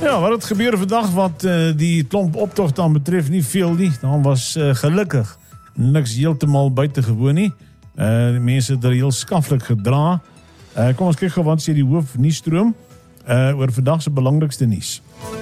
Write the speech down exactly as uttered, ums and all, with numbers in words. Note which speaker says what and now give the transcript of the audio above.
Speaker 1: Ja, wat het gebeur vandag wat uh, die klomp optocht dan betref nie veel nie. Dan was uh, gelukkig niks heeltemal buitengewoon nie. Uh, die mense het er heel skaflik gedra. Uh, kom ons kyk gou wat sê die hoof nuusstroom uh, oor vandag se belangrikste nuus.